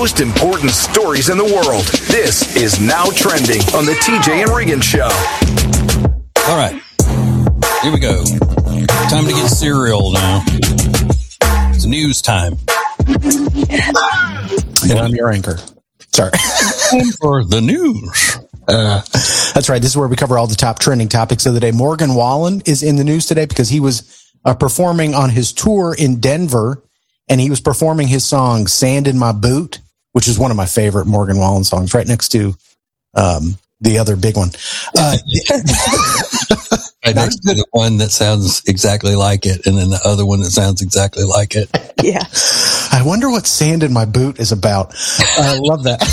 most important stories in the world. This is Now Trending on the TJ and Regan Show. All right. Here we go. Time to get cereal now. It's news time. And I'm your anchor. Sorry. Time for the news. That's right. This is where we cover all the top trending topics of the day. Morgan Wallen is in the news today because he was performing on his tour in Denver, and he was performing his song "Sand in My Boot," which is one of my favorite Morgan Wallen songs, right next to the other big one. Right next to the one that sounds exactly like it, and then the other one that sounds exactly like it. Yeah. I wonder what "Sand in My Boot" is about. I love that.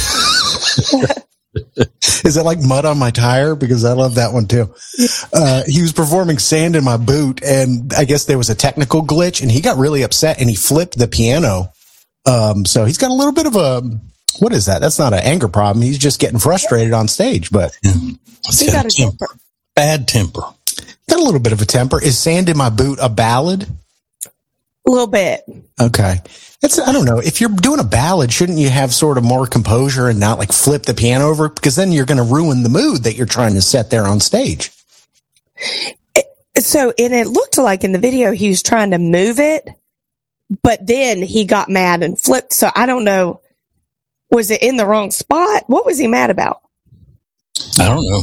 Is it like "Mud on My Tire"? Because I love that one too. He was performing "Sand in My Boot," and I guess there was a technical glitch, and he got really upset, and he flipped the piano. So he's got a little bit of a, what is that? That's not an anger problem. He's just getting frustrated on stage, but he got a temper. Bad temper. Got a little bit of a temper. Is "Sand in My Boot" a ballad? A little bit. Okay. I don't know. If you're doing a ballad, shouldn't you have sort of more composure and not like flip the piano over? Because then you're going to ruin the mood that you're trying to set there on stage. So, and it looked like in the video he was trying to move it, but then he got mad and flipped. So I don't know. Was it in the wrong spot? What was he mad about? I don't know.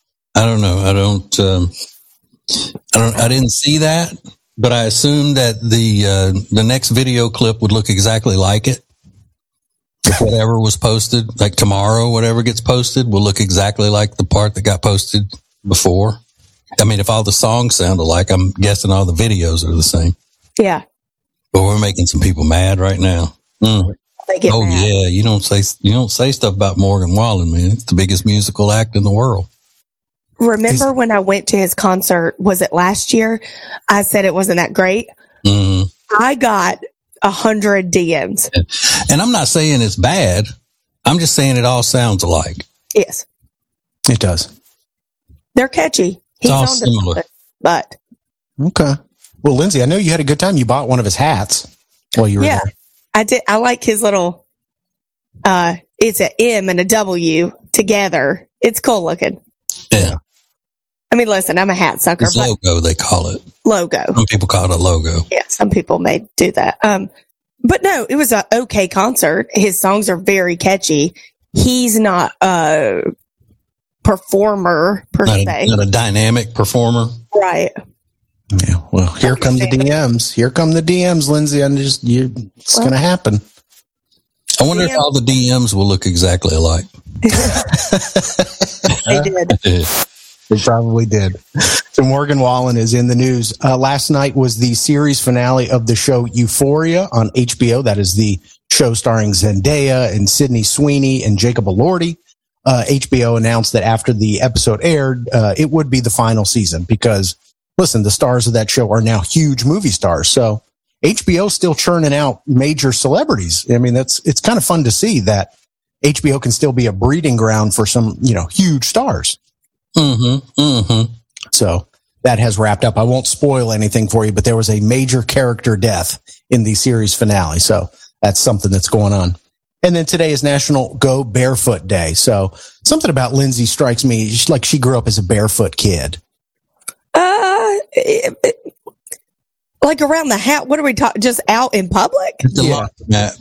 I didn't see that. But I assume that the next video clip would look exactly like it. If whatever was posted, like tomorrow, whatever gets posted will look exactly like the part that got posted before. I mean, if all the songs sound alike, I'm guessing all the videos are the same. Yeah. But we're making some people mad right now. They get mad. Yeah, you don't say stuff about Morgan Wallen, man. It's the biggest musical act in the world. Remember when I went to his concert, was it last year? I said it wasn't that great. Mm-hmm. I got 100 DMs. And I'm not saying it's bad. I'm just saying it all sounds alike. Yes. It does. They're catchy. It's all similar. But. Okay. Well, Lindsay, I know you had a good time. You bought one of his hats while you were there. I did. I like his little, it's an M and a W together. It's cool looking. Yeah. I mean, listen, I'm a hat sucker. It's logo, they call it. Logo. Some people call it a logo. Yeah, some people may do that. But no, it was an okay concert. His songs are very catchy. He's not a performer, per se. Not a dynamic performer. Right. Yeah. Well, here come the DMs. Here come the DMs, Lindsay. It's going to happen. I wonder if all the DMs will look exactly alike. They did. They probably did. So Morgan Wallen is in the news. Last night was the series finale of the show Euphoria on HBO. That is the show starring Zendaya and Sydney Sweeney and Jacob Elordi. HBO announced that after the episode aired, it would be the final season because, listen, the stars of that show are now huge movie stars. So HBO still churning out major celebrities. I mean, it's kind of fun to see that HBO can still be a breeding ground for some, huge stars. Mm-hmm. Mm-hmm. So that has wrapped up. I won't spoil anything for you, but there was a major character death in the series finale. So that's something that's going on. And then today is National Go Barefoot Day. So something about Lindsay strikes me like she grew up as a barefoot kid. Like around the house. What are we talking? Just out in public? At the laundromat.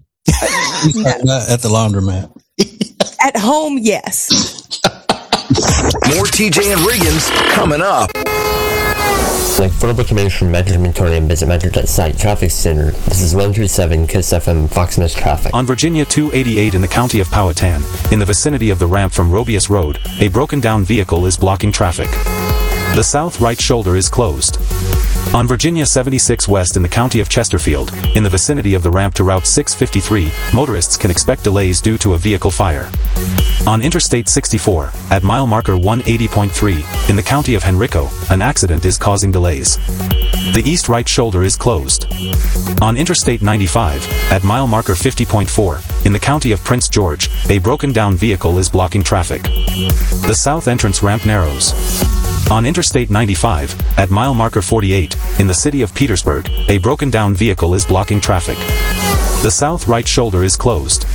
At the laundromat. At home, yes. More TJ and Regan's coming up. Like further information from Metro Victoria, visit metro.site traffic center. This is 137 KISS FM Fox News traffic. On Virginia 288 in the county of Powhatan, in the vicinity of the ramp from Robius Road, a broken down vehicle is blocking traffic. The south right shoulder is closed. On Virginia 76 West in the county of Chesterfield, in the vicinity of the ramp to Route 653, motorists can expect delays due to a vehicle fire. On Interstate 64, at mile marker 180.3, in the county of Henrico, an accident is causing delays. The east right shoulder is closed. On Interstate 95, at mile marker 50.4, in the county of Prince George, a broken down vehicle is blocking traffic. The south entrance ramp narrows. On Interstate 95, at mile marker 48, in the city of Petersburg, a broken down vehicle is blocking traffic. The south right shoulder is closed.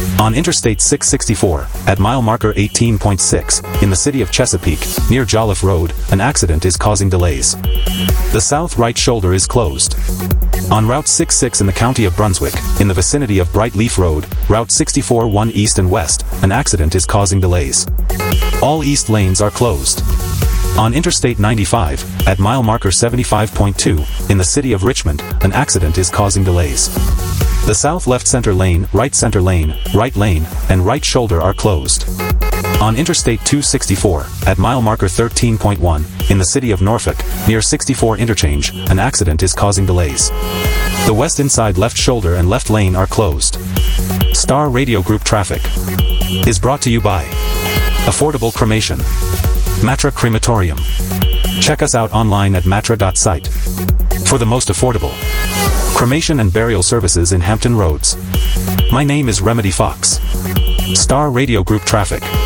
On Interstate 664, at mile marker 18.6, in the city of Chesapeake, near Jolliffe Road, an accident is causing delays. The south right shoulder is closed. On Route 66 in the county of Brunswick, in the vicinity of Bright Leaf Road, Route 64 1 east and west, an accident is causing delays. All east lanes are closed. On Interstate 95, at mile marker 75.2, in the city of Richmond, an accident is causing delays. The south left center lane, right lane, and right shoulder are closed. On Interstate 264, at mile marker 13.1, in the city of Norfolk, near 64 interchange, an accident is causing delays. The west inside left shoulder and left lane are closed. Star Radio Group traffic is brought to you by Affordable Cremation, Matra Crematorium. Check us out online at matra.site for the most affordable cremation and burial services in Hampton Roads. My name is Remedy Fox. Star Radio Group traffic.